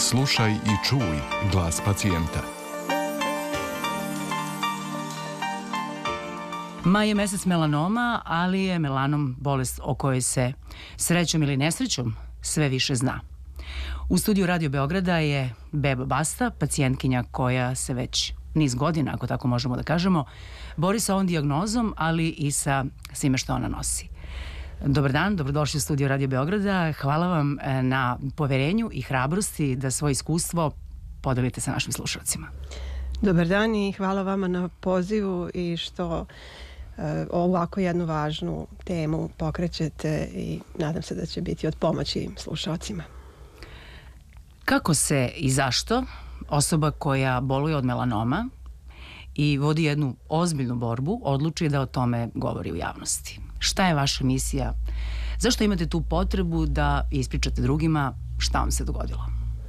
Slušaj i čuj glas pacijenta. Maj je mesec melanoma, ali je melanom bolest o kojoj se srećom ili nesrećom sve više zna. U studiju Radio Beograda je Beba Basta, pacijentkinja koja se već niz godina, ako tako možemo da kažemo, bori sa ovom dijagnozom, ali i sa svime što ona nosi. Dobar dan, dobrodošli u studiju Radio Beograda. Hvala vam na poverenju i hrabrosti da svoje iskustvo podelite sa našim slušalcima. Dobar dan i hvala vama na pozivu i što ovako jednu važnu temu pokrećete i nadam se da će biti od pomoći slušalcima. Kako se i zašto osoba koja boluje od melanoma i vodi jednu ozbiljnu borbu odluči da o tome govori u javnosti? Šta je vaša misija? Zašto imate tu potrebu da ispričate drugima šta vam se dogodilo?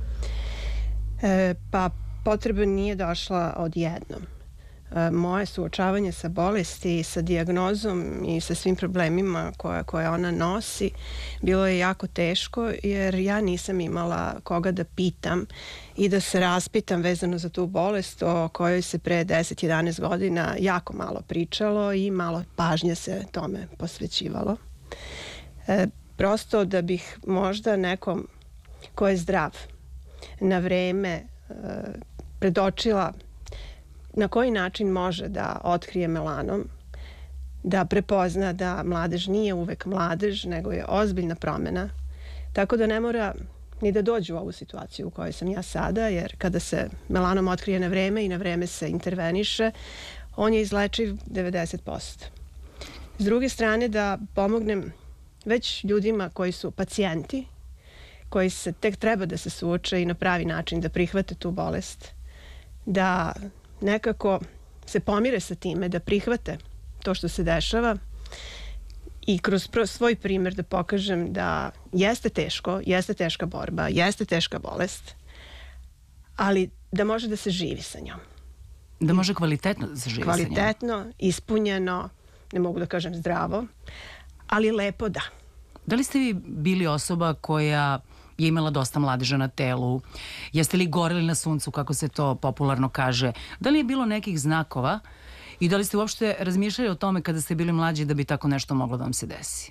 Pa potreba nije došla odjednom. Moje suočavanje sa bolesti, sa dijagnozom i sa svim problemima koje ona nosi bilo je jako teško jer ja nisam imala koga da pitam i da se raspitam vezano za tu bolest o kojoj se pre 10-11 godina jako malo pričalo i malo pažnje se tome posvećivalo. Prosto da bih možda nekom ko je zdrav na vreme predočila na koji način može da otkrije melanom, da prepozna da mladež nije uvek mladež, nego je ozbiljna promena, tako da ne mora ni da dođu u ovu situaciju u kojoj sam ja sada, jer kada se melanom otkrije na vreme i na vreme se interveniše, on je izlečiv 90%. S druge strane, da pomognem već ljudima koji su pacijenti, koji se tek treba da se suoče i na pravi način da prihvate tu bolest, da nekako se pomire sa time, da prihvate to što se dešava i kroz svoj primer da pokažem da jeste teško, jeste teška borba, jeste teška bolest, ali da može da se živi sa njom. Da može kvalitetno da se živi sa njom. Kvalitetno, ispunjeno, ne mogu da kažem zdravo, ali lepo da. Da li ste vi bili osoba koja je imala dosta mladeža na telu? Jeste li goreli na suncu, kako se to popularno kaže? Da li je bilo nekih znakova i da li ste uopšte razmišljali o tome kada ste bili mlađi da bi tako nešto moglo da vam se desi?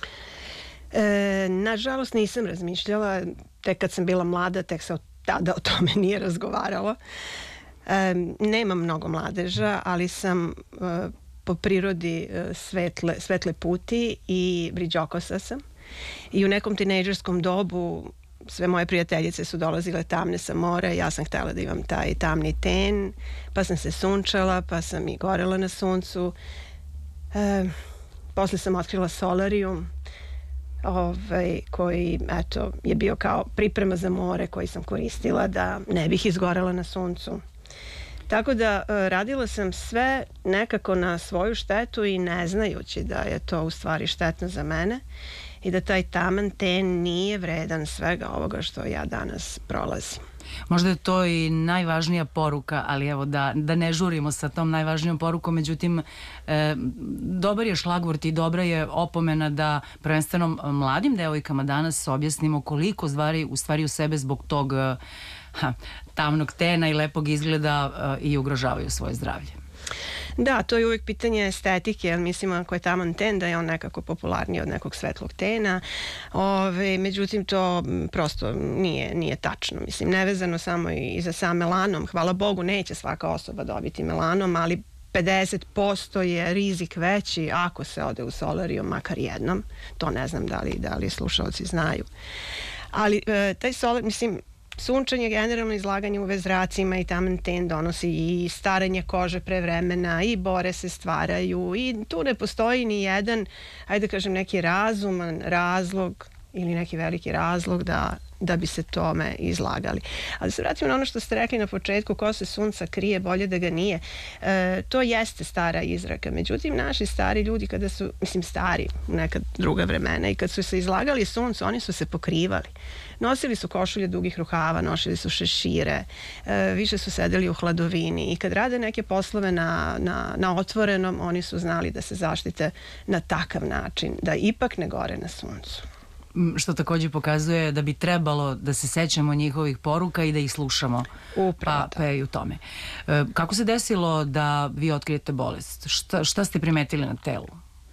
Nažalost nisam razmišljala. Tek kad sam bila mlada, tek se tada o tome nije razgovaralo. Nemam mnogo mladeža, ali sam po prirodi svetle puti i briđokosa sam. I u nekom tinejdžerskom dobu sve moje prijateljice su dolazile tamne sa mora i ja sam htjela da imam taj tamni ten, pa sam se sunčala, pa sam i gorela na suncu. Posle sam otkrila solarijum koji je bio kao priprema za more koji sam koristila da ne bih izgorela na suncu. Tako da radila sam sve nekako na svoju štetu i ne znajući da je to u stvari štetno za mene i da taj taman ten nije vredan svega ovoga što ja danas prolazim. Možda je to i najvažnija poruka, ali evo da ne žurimo sa tom najvažnijom porukom, međutim dobar je šlagvort i dobra je opomena da prvenstveno mladim devojkama danas objasnimo koliko u stvari u sebe zbog tog tamnog tena i lepog izgleda i ugrožavaju svoje zdravlje. Da, to je uvijek pitanje estetike, jer mislim ako je taman ten da je on nekako popularniji od nekog svetlog tena, međutim to prosto nije tačno. Mislim, nevezano samo i za sam melanom, hvala Bogu neće svaka osoba dobiti melanom, ali 50% je rizik veći ako se ode u solarijum makar jednom. To ne znam da li slušalci znaju. Ali taj solar, mislim, sunčanje, generalno izlaganje UV zracima i taman ten donosi i starenje kože pre vremena i bore se stvaraju i tu ne postoji ni jedan, ajde da kažem, neki razuman razlog ili neki veliki razlog da bi se tome izlagali. Ali se vratimo na ono što ste rekli na početku, ko se sunca krije, bolje da ga nije. To jeste stara izreka. Međutim, naši stari ljudi kada su, stari u neka druga vremena i kad su se izlagali suncu, oni su se pokrivali. Nosili su košulje dugih rukava, nosili su šešire, više su sedeli u hladovini i kad rade neke poslove na otvorenom, oni su znali da se zaštite na takav način, da ipak ne gore na suncu. što takođe pokazuje da bi trebalo da se sećamo njihovih poruka i da ih slušamo. Upravo pa i u tome. Kako se desilo da vi otkrijete bolest? Šta ste primetili na telu?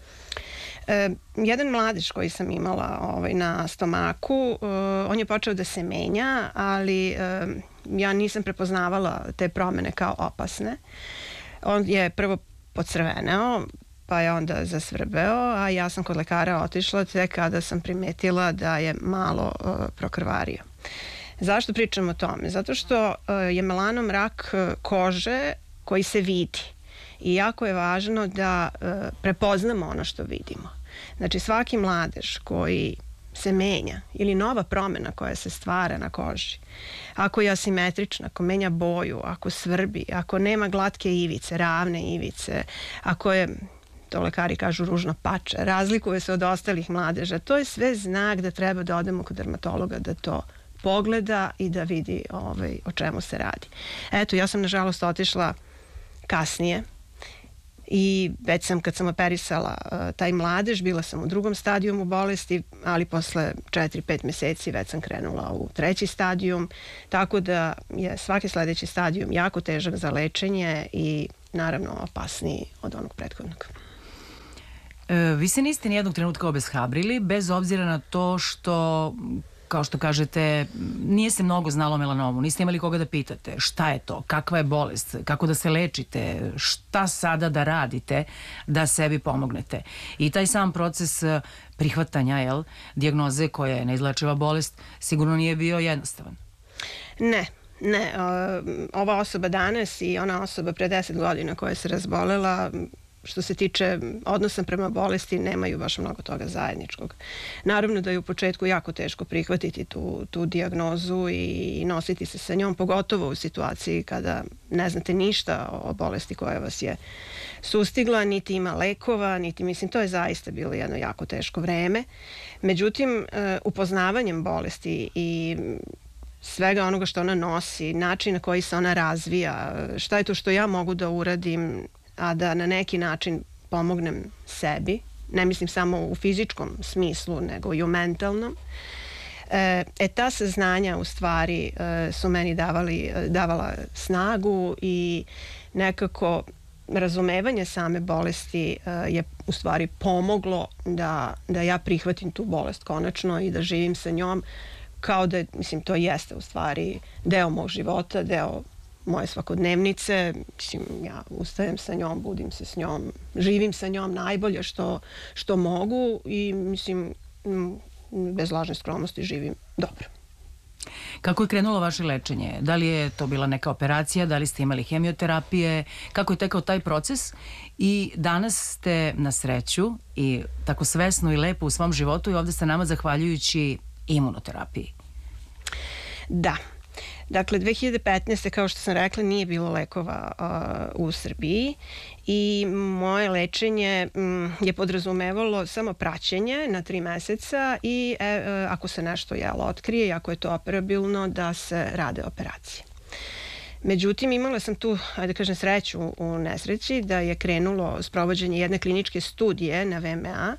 Jedan mladež koji sam imala na stomaku, on je počeo da se menja, ali ja nisam prepoznavala te promene kao opasne. On je prvo pocrveneo, pa je onda zasvrbeo, a ja sam kod lekara otišla tek kada sam primetila da je malo prokrvario. Zašto pričam o tome? Zato što je melanom rak kože koji se vidi i jako je važno da prepoznamo ono što vidimo. Znači svaki mladež koji se menja ili nova promena koja se stvara na koži, ako je asimetrična, ako menja boju, ako svrbi, ako nema glatke ivice, ravne ivice, ako je, to lekari kažu, ružno pače, razlikuje se od ostalih mladeža, to je sve znak da treba da odemo kod dermatologa da to pogleda i da vidi o čemu se radi. Eto, ja sam nažalost otišla kasnije i već sam, kad sam operisala taj mladež, bila sam u drugom stadijumu bolesti, ali posle 4-5 meseci već sam krenula u treći stadijum, tako da je svaki sledeći stadijum jako težak za lečenje i naravno opasniji od onog prethodnog. Vi se niste nijednog trenutka obeshrabrili, bez obzira na to što, kao što kažete, nije se mnogo znalo o melanomu, niste imali koga da pitate šta je to, kakva je bolest, kako da se lečite, šta sada da radite da sebi pomognete. I taj sam proces prihvatanja, dijagnoze koja je neizlečiva bolest, sigurno nije bio jednostavan. Ne. Ova osoba danas i ona osoba pre 10 godina koja se razbolela, što se tiče odnosa prema bolesti, nemaju baš mnogo toga zajedničkog. Naravno da je u početku jako teško prihvatiti tu dijagnozu i nositi se sa njom, pogotovo u situaciji kada ne znate ništa o bolesti koja vas je sustigla, niti ima lekova, to je zaista bilo jedno jako teško vreme. Međutim, upoznavanjem bolesti i svega onoga što ona nosi, način na koji se ona razvija, šta je to što ja mogu da uradim, a da na neki način pomognem sebi, ne mislim samo u fizičkom smislu, nego i u mentalnom. Ta saznanja u stvari su meni davala snagu i nekako razumevanje same bolesti je u stvari pomoglo da ja prihvatim tu bolest konačno i da živim sa njom kao da, to jeste u stvari deo mog života, deo moje svakodnevnice. Ja ustajem sa njom, budim se s njom, živim sa njom najbolje što mogu i bez lažne skromnosti živim dobro. Kako je krenulo vaše lečenje? Da li je to bila neka operacija, da li ste imali hemioterapije, kako je tekao taj proces? I danas ste na sreću i tako svesno i lepo u svom životu i ovde sa nama zahvaljujući imunoterapiji. Da. Dakle, 2015. kao što sam rekla, nije bilo lekova u Srbiji i moje lečenje je podrazumevalo samo praćenje na 3 meseca i ako se nešto otkrije i ako je to operabilno, da se rade operacije. Međutim, imala sam tu, ajde kažem, sreću u nesreći da je krenulo sprovođenje jedne kliničke studije na VMA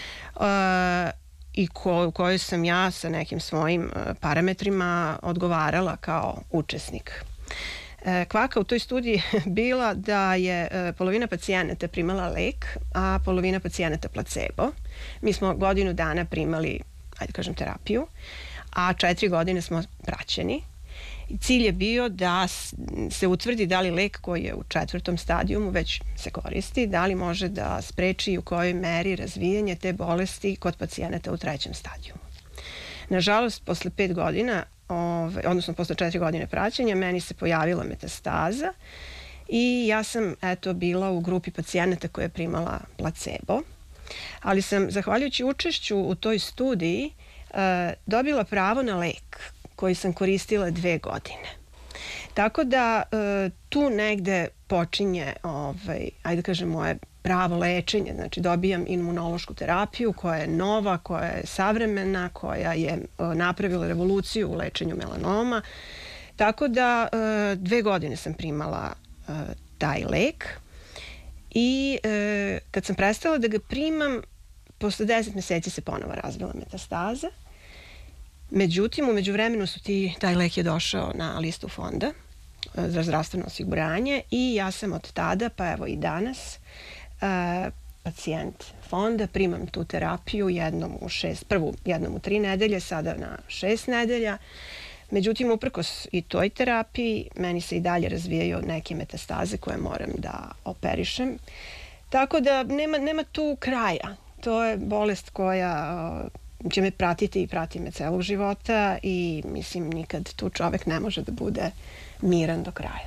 i u kojoj sam ja sa nekim svojim parametrima odgovarala kao učesnik. Kvaka u toj studiji bila da je polovina pacijenata primala lek, a polovina pacijenata placebo. Mi smo godinu dana primali, ajde kažem, terapiju, a 4 godine smo praćeni. Cilj je bio da se utvrdi da li lek koji je u 4. stadijumu već se koristi, da li može da spreči i u kojoj meri razvijanje te bolesti kod pacijenata u 3. stadijumu. Nažalost, posle 5 godina, odnosno posle 4 godine praćenja, meni se pojavila metastaza i ja sam bila u grupi pacijenata koja je primala placebo, ali sam, zahvaljujući učešću u toj studiji, dobila pravo na lek koji sam koristila 2 godine. Tako da tu negde počinje, ajde kažem, moje pravo lečenje. Znači, dobijam imunološku terapiju koja je nova, koja je savremena, koja je napravila revoluciju u lečenju melanoma. Tako da 2 godine sam primala taj lek i kad sam prestala da ga primam, posle 10 meseci se ponovo razvila metastaza. Međutim, u međuvremenu taj lek je došao na listu fonda za zdravstveno osiguranje i ja sam od tada, pa evo i danas, pacijent fonda, primam tu terapiju jednom u 3 nedelje, sada na 6 nedelja. Međutim, uprkos i toj terapiji, meni se i dalje razvijaju neke metastaze koje moram da operišem. Tako da nema tu kraja. To je bolest koja će me pratiti i prati me celog života i mislim nikad tu čovek ne može da bude miran do kraja.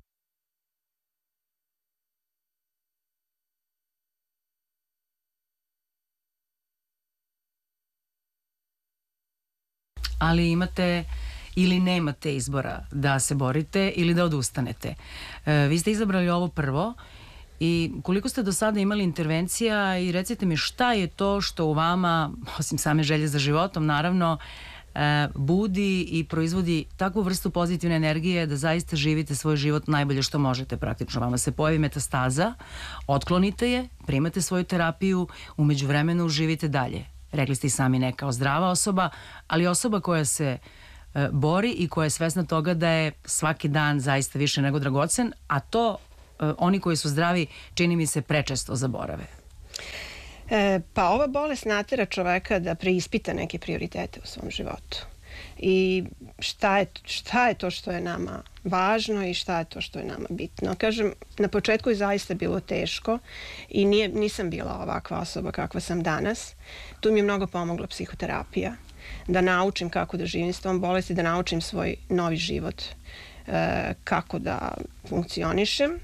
Ali imate ili nemate izbora da se borite ili da odustanete. Vi ste izabrali ovo prvo i koliko ste do sada imali intervencija i recite mi šta je to što u vama, osim same želje za životom, naravno, budi i proizvodi takvu vrstu pozitivne energije da zaista živite svoj život najbolje što možete praktično. Vama se pojavi metastaza, otklonite je, primate svoju terapiju, u međuvremenu živite dalje. Rekli ste i sami ne kao zdrava osoba, ali osoba koja se bori i koja je svesna toga da je svaki dan zaista više nego dragocen, a to oni koji su zdravi čini mi se prečesto zaborave. Pa ova bolest natera čoveka da preispita neke prioritete u svom životu. I šta je to što je nama važno i šta je to što je nama bitno. Kažem, na početku je zaista bilo teško i nisam bila ovakva osoba kakva sam danas. Tu mi je mnogo pomogla psihoterapija. Da naučim kako da živim s tom bolesti, da naučim svoj novi život, kako da funkcionišem.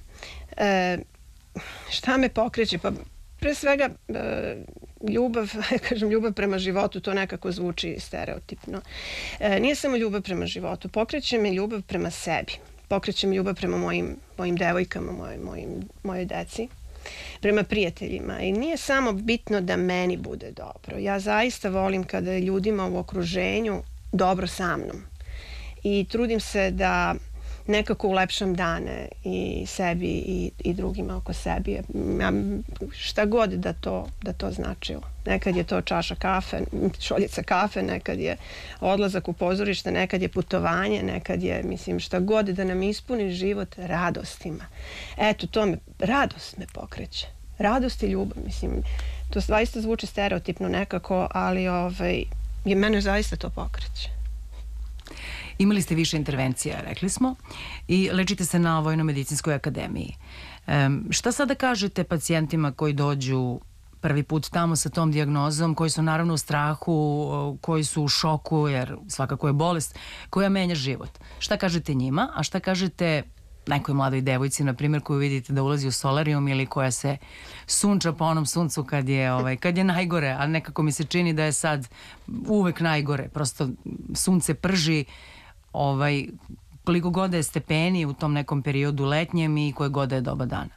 Šta me pokreće? Pa pre svega ljubav prema životu, to nekako zvuči stereotipno. Nije samo ljubav prema životu, pokreće me ljubav prema sebi, pokreće me ljubav prema mojim devojkama, mojoj deci, prema prijateljima. I nije samo bitno da meni bude dobro. Ja zaista volim kada je ljudima u okruženju dobro sa mnom. I trudim se da nekako ulepšam dane i sebi i drugima oko sebi. Šta god da to značilo. Nekad je to čaša kafe, šoljica kafe, nekad je odlazak u pozorište, nekad je putovanje, nekad je, mislim, šta god da nam ispuni život radostima. Eto, radost me pokreće. Radost i ljubav, mislim, to zaista zvuči stereotipno nekako, ali mene zaista to pokreće. Imali ste više intervencija, rekli smo, i lečite se na Vojno-medicinskoj akademiji. Šta sada kažete pacijentima koji dođu prvi put tamo sa tom dijagnozom, koji su naravno u strahu, koji su u šoku, jer svakako je bolest koja menja život? Šta kažete njima, a šta kažete nekoj mladoj devojci, na primjer, koju vidite da ulazi u solarijum ili koja se sunča po onom suncu kad je najgore, a nekako mi se čini da je sad uvek najgore, prosto sunce prži, koliko god je stepeni u tom nekom periodu letnjem i koje god je doba dana?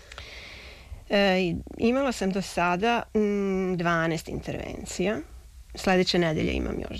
Imala sam do sada 12 intervencija. Sledeće nedelje imam još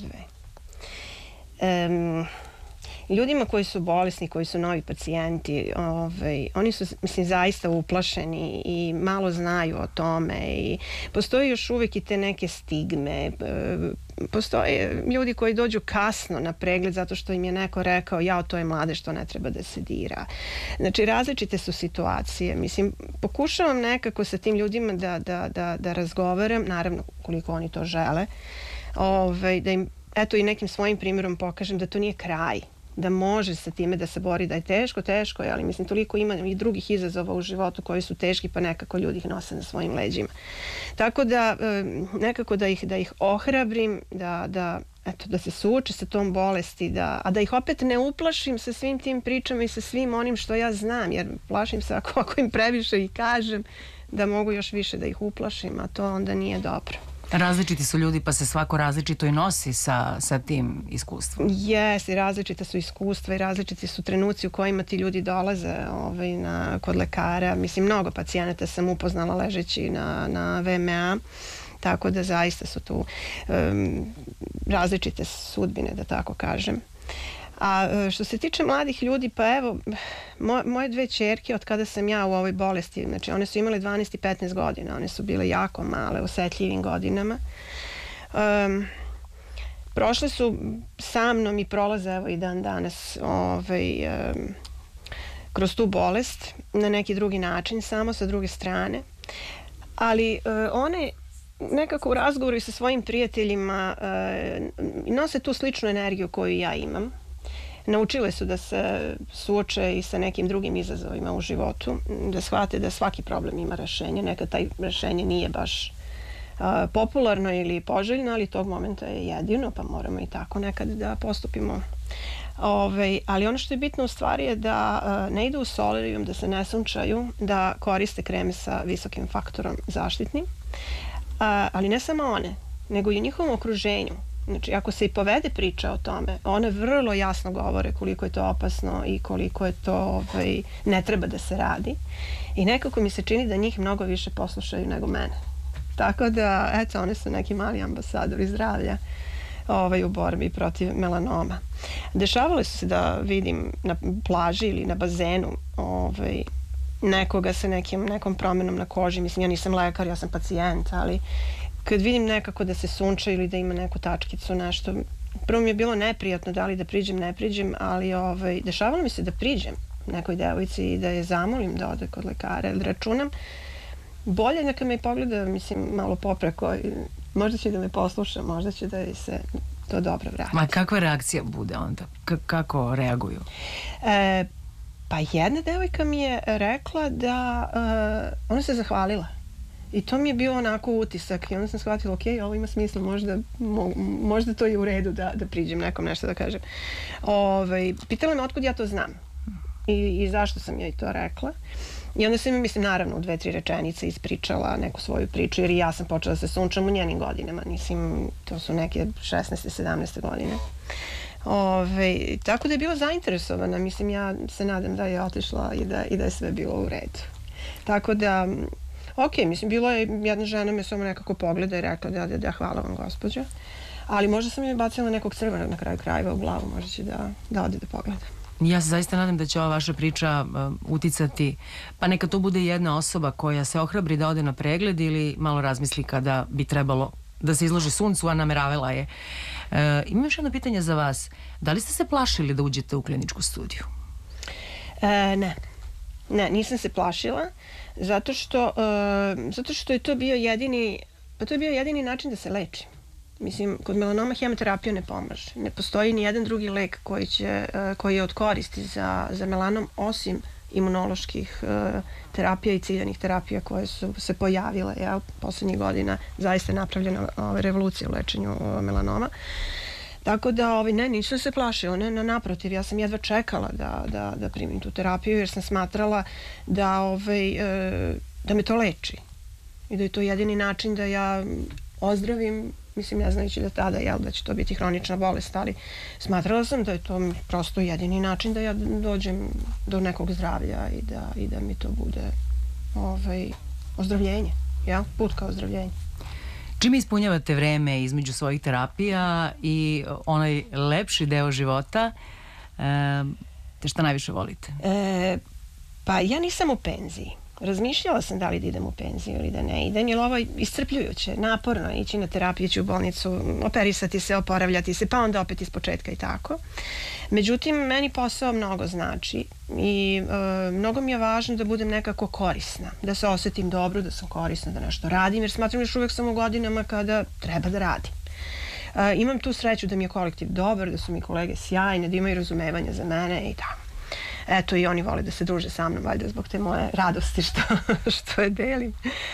2. Ljudima koji su bolesni, koji su novi pacijenti, oni su, mislim, zaista uplašeni i malo znaju o tome i postoji još uvek i te neke stigme. Postoje ljudi koji dođu kasno na pregled zato što im je neko rekao to je mladež, to ne treba da se dira. Znači, različite su situacije. Mislim, pokušavam nekako sa tim ljudima da razgovaram, naravno koliko oni to žele, da im, eto, i nekim svojim primjerom pokažem da to nije kraj, da može sa time da se bori, da je teško je, ali mislim toliko ima i drugih izazova u životu koji su teški, pa nekako ljudi ih nose na svojim leđima. Tako da nekako da ih ohrabrim, da se suoče sa tom bolesti, a da ih opet ne uplašim sa svim tim pričama i sa svim onim što ja znam, jer plašim se ako im previše i kažem da mogu još više da ih uplašim, a to onda nije dobro. Različiti su ljudi, pa se svako različito i nosi sa tim iskustvom. Jes, i različita su iskustva i različiti su trenuci u kojima ti ljudi dolaze kod lekara. Mislim, mnogo pacijenata sam upoznala ležeći na VMA, tako da zaista su tu različite sudbine, da tako kažem. A što se tiče mladih ljudi, pa evo, moje dve ćerke od kada sam ja u ovoj bolesti, znači one su imale 12 i 15 godina, one su bile jako male, osetljivim godinama. Prošle su sa mnom i prolaze evo i dan danas kroz tu bolest na neki drugi način, samo sa druge strane. Ali one nekako u razgovoru i sa svojim prijateljima nose tu sličnu energiju koju ja imam. Naučile su da se suoče i sa nekim drugim izazovima u životu, da shvate da svaki problem ima rešenje. Nekad taj rešenje nije baš popularno ili poželjno, ali tog momenta je jedino, pa moramo i tako nekad da postupimo. Ali ono što je bitno u stvari je da ne idu u solerijum, da se ne sunčaju, da koriste kreme sa visokim faktorom zaštitnim, ali ne samo one, nego i u njihovom okruženju. Znači, ako se i povede priča o tome, one vrlo jasno govore koliko je to opasno i koliko je to ne treba da se radi. I nekako mi se čini da njih mnogo više poslušaju nego mene. Tako da, eto, one su neki mali ambasadori zdravlja u borbi protiv melanoma. Dešavalo se da vidim na plaži ili na bazenu nekoga sa nekom promenom na koži. Mislim, ja nisam lekar, ja sam pacijent, ali kad vidim nekako da se sunča ili da ima neku tačkicu, nešto, prvo mi je bilo neprijatno da li da priđem, ne priđem, ali dešavalo mi se da priđem nekoj devojci i da je zamolim da ode kod lekara, jer računam bolje neka me i pogleda, mislim, malo popreko, možda će da me posluša, možda će da se to dobro vrati. Ma kakva reakcija bude onda? Kako reaguju? Pa jedna devojka mi je rekla da ona se zahvalila. I to mi je bio onako utisak i onda sam shvatila, ok, ovo ima smisla, možda to je u redu da priđem nekom nešto da kažem. Pitala me otkud ja to znam i zašto sam joj to rekla. I onda sam mi, mislim, naravno u 2-3 rečenice ispričala neku svoju priču, jer i ja sam počela da se sunčam u njenim godinama. Mislim, to su neke 16. 17. godine. Tako da je bila zainteresovana. Mislim, ja se nadam da je otišla i da je sve bilo u redu. Tako da, ok, mislim, bilo je, jedna žena me samo nekako pogleda i rekla da hvala vam, gospođo. Ali možda sam joj bacila nekog crvenog na kraju krajeva u glavu, možda će da ode da pogleda. Ja se zaista nadam da će ova vaša priča uticati, pa neka to bude jedna osoba koja se ohrabri da ode na pregled ili malo razmisli kada bi trebalo da se izloži suncu, a nameravala je. Imam još jedno pitanje za vas. Da li ste se plašili da uđete u kliničku studiju? Ne, nisam se plašila, zato što je to bio jedini način da se lečim. Mislim, kod melanoma hemoterapija ne pomaže. Ne postoji ni jedan drugi lek koji je od koristi za melanom, osim imunoloških terapija i ciljanih terapija koje su se pojavile poslednjih godina. Zaista je napravljena revolucija u lečenju melanoma. Tako da, ne, nisam se plašila, ne, naprotiv, ja sam jedva čekala da primim tu terapiju, jer sam smatrala da me to leči i da je to jedini način da ja ozdravim. Mislim, ne znajući da tada, da će to biti hronična bolest, ali smatrala sam da je to prosto jedini način da ja dođem do nekog zdravlja i da mi to bude ozdravljenje, put ka ozdravljenju. Čime ispunjavate vreme između svojih terapija i onaj lepši deo života, te šta najviše volite? Pa ja nisam u penziji. Razmišljala sam da li da idem u penziju ili da ne idem, jer ovo je iscrpljujuće, naporno ići na terapiju, ići u bolnicu, operisati se, oporavljati se, pa onda opet iz početka i tako. Međutim, meni posao mnogo znači i mnogo mi je važno da budem nekako korisna, da se osetim dobro, da sam korisna, da nešto radim, jer smatram još uvek sam u godinama kada treba da radim. Imam tu sreću da mi je kolektiv dobar, da su mi kolege sjajne, da imaju razumevanja za mene i tako. Eto, i oni vole da se druže sa mnom, valjda zbog te moje radosti što je delim.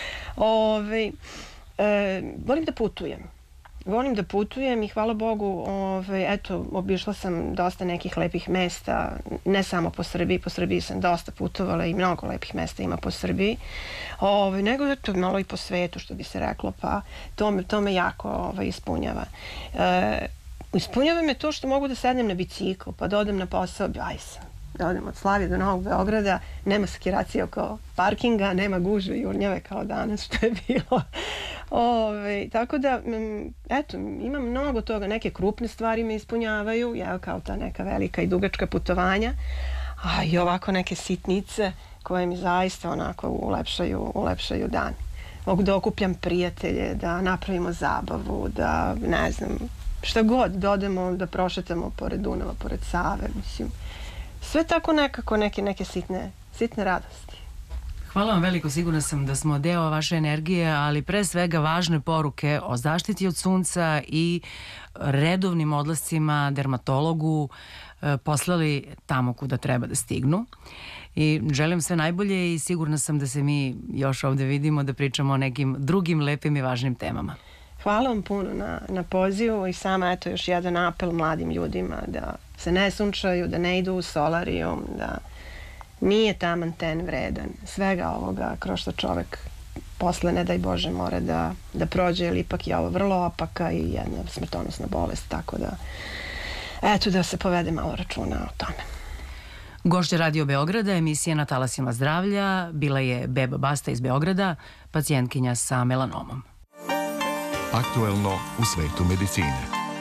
Volim da putujem. Volim da putujem i hvala Bogu, eto, obišla sam dosta nekih lepih mesta, ne samo po Srbiji, po Srbiji sam dosta putovala i mnogo lepih mesta ima po Srbiji, nego eto, malo i po svetu, što bi se reklo, pa to me jako ispunjava. Ispunjava me to što mogu da sednem na bicikl, pa da odem na posao, da odem od Slavije do Novog Beograda, nema skiracije oko parkinga, nema gužve i urnjave kao danas što je bilo. Tako da, eto, ima mnogo toga, neke krupne stvari me ispunjavaju, kao ta neka velika i dugačka putovanja, a i ovako neke sitnice koje mi zaista onako ulepšaju dan. Mogu da okupljam prijatelje, da napravimo zabavu, da, ne znam, šta god, da odemo, da prošetamo pored Dunava, pored Save, mislim. Sve tako nekako neke sitne radosti. Hvala vam veliko, sigurna sam da smo deo vaše energije, ali pre svega važne poruke o zaštiti od sunca i redovnim odlascima dermatologu poslali tamo kuda treba da stignu. I želim sve najbolje i sigurna sam da se mi još ovde vidimo da pričamo o nekim drugim lepim i važnim temama. Hvala vam puno na pozivu i sama eto još jedan apel mladim ljudima da se ne sunčaju, da ne idu u solarijum, da nije taman ten vredan svega ovoga kroz što čovek posle, ne daj Bože, mora da prođe, jer ipak je ovo vrlo opaka i jedna smrtonosna bolest, tako da eto da se povede malo računa o tome. Gošća Radio Beograda, emisija Na talasima zdravlja, bila je Beba Basta iz Beograda, pacijentkinja sa melanomom. Aktuelno u svetu medicine.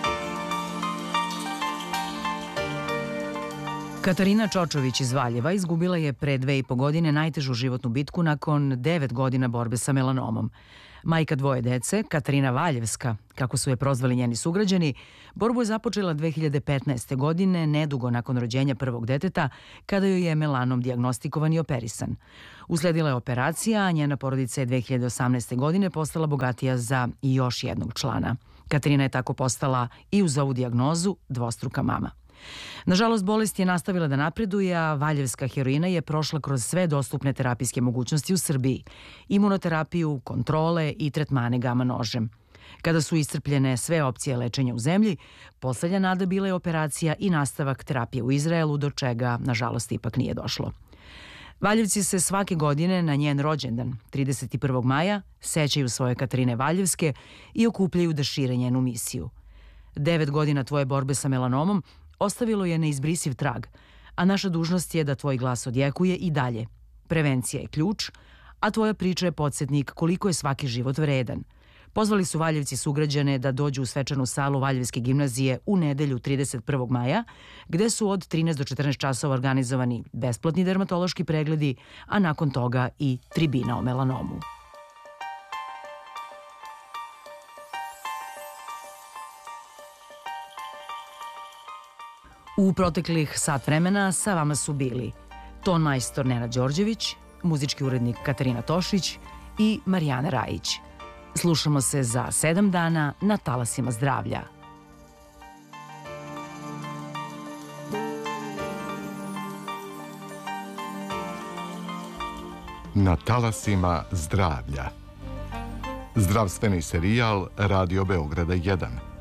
Katarina Čočović iz Valjeva izgubila je pre 2,5 godine najtežu životnu bitku nakon 9 godina borbe sa melanomom. Majka 2 dece, Katarina Valjevska, kako su je prozvali njeni sugrađani, borbu je započela 2015. godine, nedugo nakon rođenja prvog deteta, kada joj je melanom dijagnostikovan i operisan. Usledila je operacija, a njena porodica je 2018. godine postala bogatija za još jednog člana. Katarina je tako postala i uz ovu dijagnozu dvostruka mama. Nažalost, bolest je nastavila da napreduje, a valjevska heroina je prošla kroz sve dostupne terapijske mogućnosti u Srbiji. Imunoterapiju, kontrole i tretmane gama nožem. Kada su iscrpljene sve opcije lečenja u zemlji, poslednja nada bila je operacija i nastavak terapije u Izraelu, do čega, nažalost, ipak nije došlo. Valjevci se svake godine na njen rođendan, 31. maja, sećaju svoje Katarine Valjevske i okupljaju da šire njenu misiju. 9 godina tvoje borbe sa melanomom ostavilo je neizbrisiv trag, a naša dužnost je da tvoj glas odjekuje i dalje. Prevencija je ključ, a tvoja priča je podsjetnik koliko je svaki život vredan. Pozvali su Valjevci sugrađane da dođu u svečanu salu Valjevske gimnazije u nedelju 31. maja, gde su od 13 do 14 časova organizovani besplatni dermatološki pregledi, a nakon toga i tribina o melanomu. U proteklih sat vremena sa vama su bili ton majstor Nenad Đorđević, muzički urednik Katarina Tošić i Marijana Rajić. Slušamo se za 7 dana na talasima zdravlja. Na talasima zdravlja. Zdravstveni serijal Radio Beograda 1.